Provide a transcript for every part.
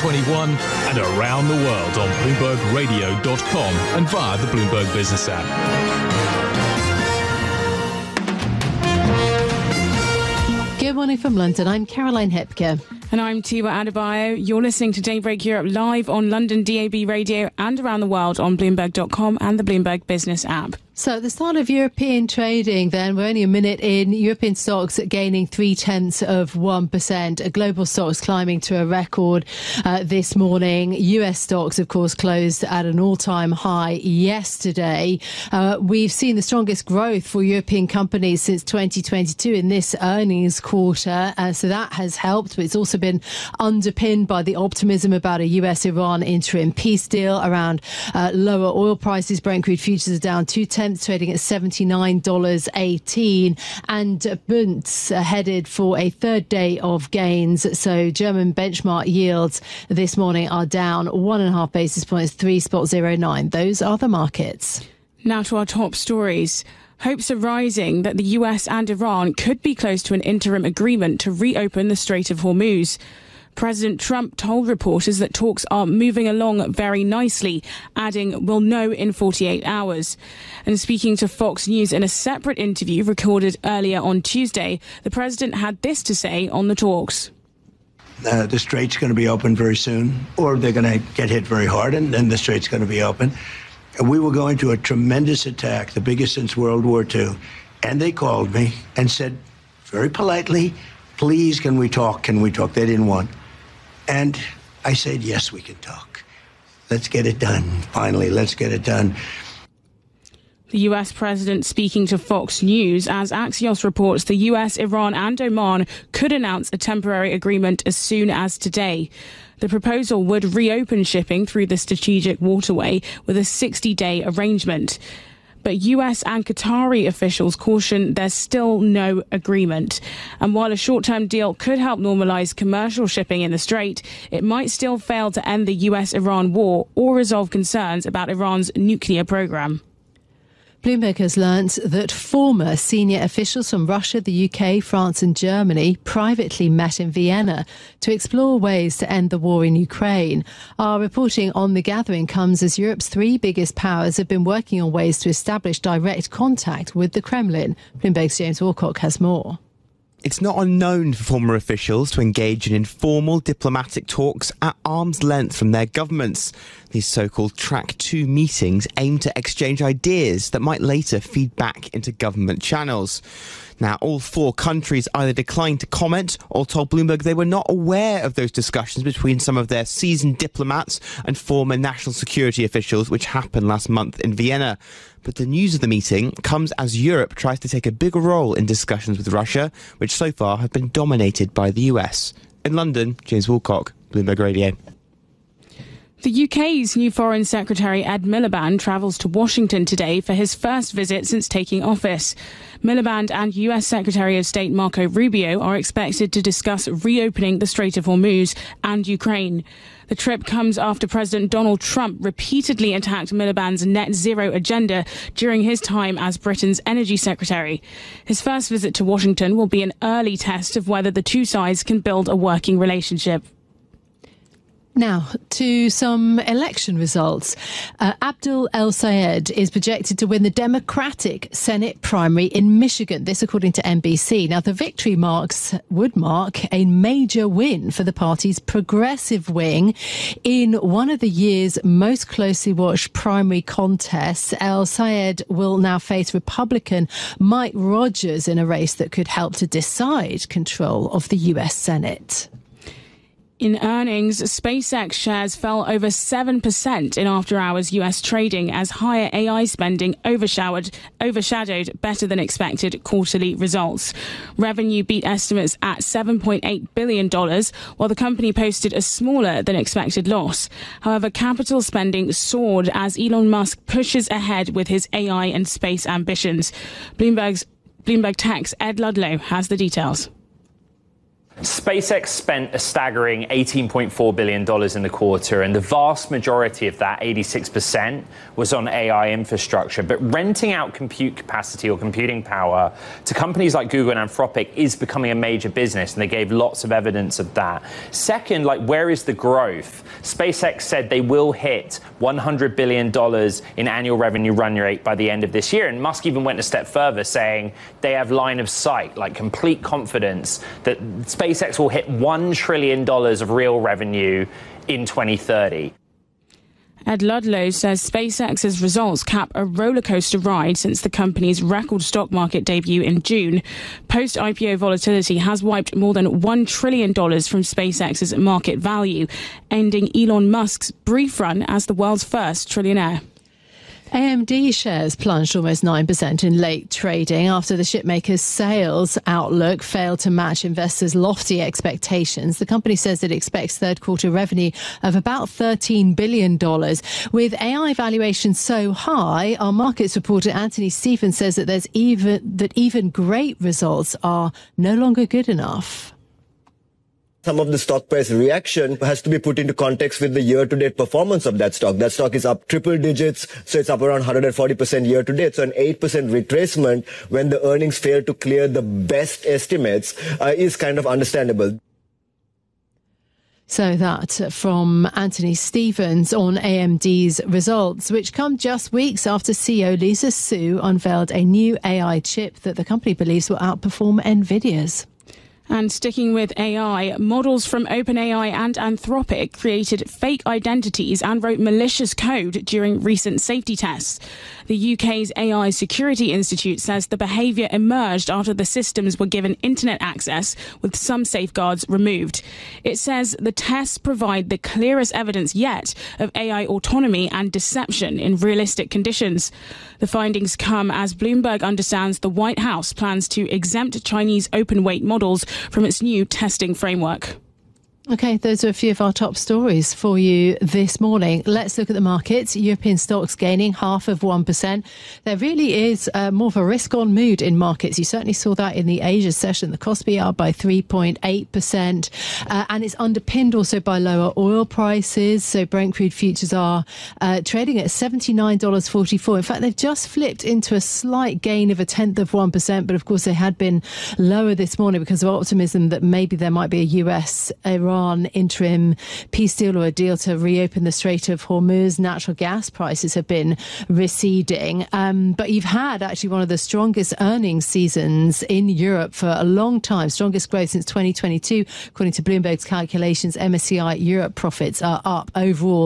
2021 and around the world on BloombergRadio.com and via the Bloomberg Business app. Good morning from London. I'm Caroline Hepker. And I'm Tiwa Adebayo. You're listening to Daybreak Europe live on London DAB radio and around the world on Bloomberg.com and the Bloomberg Business app. So at the start of European trading, then, we're only a minute in, European stocks gaining 0.3%. Global stocks climbing to a record this morning. US stocks, of course, closed at an all-time high yesterday. We've seen the strongest growth for European companies since 2022 in this earnings quarter. So that has helped, but it's also been underpinned by the optimism about a US-Iran interim peace deal around lower oil prices. Brent crude futures are down 0.2, trading at $79.18, and Bunds headed for a third day of gains. So German benchmark yields this morning are down 1.5 basis points, 3.09. Those are the markets. Now to our top stories. Hopes are rising that the US and Iran could be close to an interim agreement to reopen the Strait of Hormuz. President Trump told reporters that talks are moving along very nicely, adding, "We'll know in 48 hours. And speaking to Fox News in a separate interview recorded earlier on Tuesday, the president had this to say on the talks. The strait's going to be open very soon, or they're going to get hit very hard, and then the strait's going to be open. And we were going to a tremendous attack, the biggest since World War II. And they called me and said, very politely, "Please, can we talk? Can we talk?" They didn't want. And I said, yes, we can talk. Let's get it done. Finally, let's get it done. The US president speaking to Fox News as Axios reports the US, Iran and Oman could announce a temporary agreement as soon as today. The proposal would reopen shipping through the strategic waterway with a 60-day arrangement. But US and Qatari officials caution there's still no agreement. And while a short-term deal could help normalise commercial shipping in the Strait, it might still fail to end the US-Iran war or resolve concerns about Iran's nuclear programme. Bloomberg has learnt that former senior officials from Russia, the UK, France and Germany privately met in Vienna to explore ways to end the war in Ukraine. Our reporting on the gathering comes as Europe's three biggest powers have been working on ways to establish direct contact with the Kremlin. Bloomberg's James Walcock has more. It's not unknown for former officials to engage in informal diplomatic talks at arm's length from their governments. These so-called Track 2 meetings aim to exchange ideas that might later feed back into government channels. Now, all four countries either declined to comment or told Bloomberg they were not aware of those discussions between some of their seasoned diplomats and former national security officials, which happened last month in Vienna. But the news of the meeting comes as Europe tries to take a bigger role in discussions with Russia, which so far have been dominated by the US. In London, James Walcock, Bloomberg Radio. The UK's new Foreign Secretary Ed Miliband travels to Washington today for his first visit since taking office. Miliband and US Secretary of State Marco Rubio are expected to discuss reopening the Strait of Hormuz and Ukraine. The trip comes after President Donald Trump repeatedly attacked Miliband's net zero agenda during his time as Britain's energy secretary. His first visit to Washington will be an early test of whether the two sides can build a working relationship. Now, to some election results. Abdul El-Sayed is projected to win the Democratic Senate primary in Michigan, this according to NBC. Now, the victory would mark a major win for the party's progressive wing in one of the year's most closely watched primary contests. El-Sayed will now face Republican Mike Rogers in a race that could help to decide control of the US Senate. In earnings, SpaceX shares fell over 7% in after-hours US trading as higher AI spending overshadowed better than expected quarterly results. Revenue beat estimates at $7.8 billion, while the company posted a smaller than expected loss. However, capital spending soared as Elon Musk pushes ahead with his AI and space ambitions. Bloomberg Tech's Ed Ludlow has the details. SpaceX spent a staggering $18.4 billion in the quarter, and the vast majority of that, 86%, was on AI infrastructure. But renting out compute capacity or computing power to companies like Google and Anthropic is becoming a major business, and they gave lots of evidence of that. Second, where is the growth? SpaceX said they will hit $100 billion in annual revenue run rate by the end of this year, and Musk even went a step further, saying they have line of sight, complete confidence that SpaceX will hit $1 trillion of real revenue in 2030. Ed Ludlow says SpaceX's results cap a rollercoaster ride since the company's record stock market debut in June. Post-IPO volatility has wiped more than $1 trillion from SpaceX's market value, ending Elon Musk's brief run as the world's first trillionaire. AMD shares plunged almost 9% in late trading after the chipmaker's sales outlook failed to match investors' lofty expectations. The company says it expects third quarter revenue of about $13 billion. With AI valuations so high, our markets reporter Anthony Stephens says that even great results are no longer good enough. Some of the stock price reaction has to be put into context with the year-to-date performance of that stock. That stock is up triple digits, so it's up around 140% year-to-date. So an 8% retracement when the earnings fail to clear the best estimates is kind of understandable. So that from Anthony Stephens on AMD's results, which come just weeks after CEO Lisa Su unveiled a new AI chip that the company believes will outperform NVIDIA's. And sticking with AI, models from OpenAI and Anthropic created fake identities and wrote malicious code during recent safety tests. The UK's AI Security Institute says the behaviour emerged after the systems were given internet access, with some safeguards removed. It says the tests provide the clearest evidence yet of AI autonomy and deception in realistic conditions. The findings come as Bloomberg understands the White House plans to exempt Chinese open-weight models from its new testing framework. OK, those are a few of our top stories for you this morning. Let's look at the markets. European stocks gaining 0.5%. There really is more of a risk-on mood in markets. You certainly saw that in the Asia session. The Kospi up by 3.8%. And it's underpinned also by lower oil prices. So Brent crude futures are trading at $79.44. In fact, they've just flipped into a slight gain of 0.1%. But of course, they had been lower this morning because of optimism that maybe there might be a US-Iran interim peace deal or a deal to reopen the Strait of Hormuz. Natural gas prices have been receding. But you've had actually one of the strongest earnings seasons in Europe for a long time. Strongest growth since 2022. According to Bloomberg's calculations, MSCI Europe profits are up overall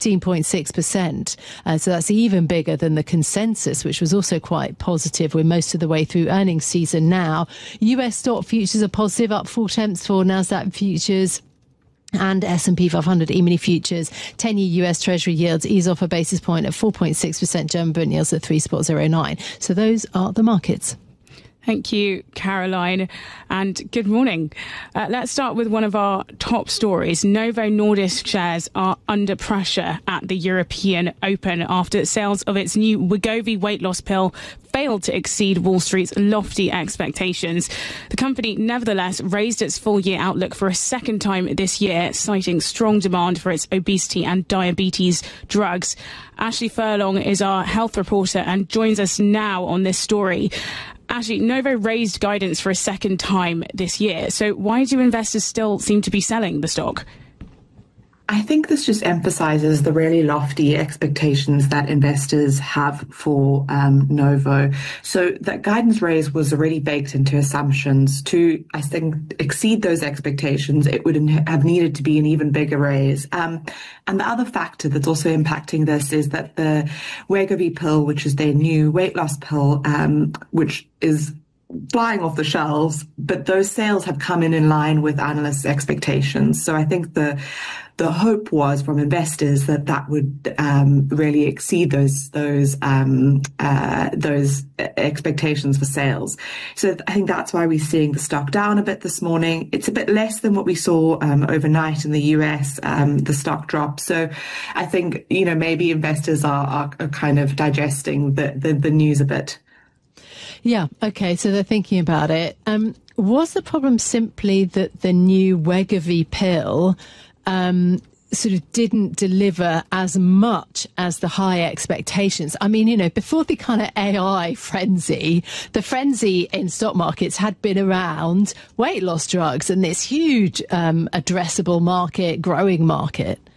15.6%. So that's even bigger than the consensus, which was also quite positive. We're most of the way through earnings season now. US stock futures are positive, up 0.4 for Nasdaq futures and S&P 500 E-mini futures. 10-year US Treasury yields ease off a basis point at 4.6%. German Bund yields at 3.09. So those are the markets. Thank you, Caroline, and good morning. Let's start with one of our top stories. Novo Nordisk shares are under pressure at the European Open after sales of its new Wegovy weight loss pill failed to exceed Wall Street's lofty expectations. The company nevertheless raised its full-year outlook for a second time this year, citing strong demand for its obesity and diabetes drugs. Ashley Furlong is our health reporter and joins us now on this story. Actually, Novo raised guidance for a second time this year. So why do investors still seem to be selling the stock? I think this just emphasizes the really lofty expectations that investors have for Novo. So that guidance raise was already baked into assumptions. To, I think, exceed those expectations, it would have needed to be an even bigger raise. And the other factor that's also impacting this is that the Wegovy pill, which is their new weight loss pill, which is flying off the shelves, but those sales have come in line with analysts' expectations. So I think the hope was from investors that would really exceed those expectations for sales. So I think that's why we're seeing the stock down a bit this morning. It's a bit less than what we saw overnight in the US, the stock drop. So I think, maybe investors are kind of digesting the news a bit. Yeah, okay, so they're thinking about it. was the problem simply that the new Wegovy pill sort of didn't deliver as much as the high expectations? I mean, before the kind of AI frenzy, the frenzy in stock markets had been around weight loss drugs and this huge addressable market, growing market.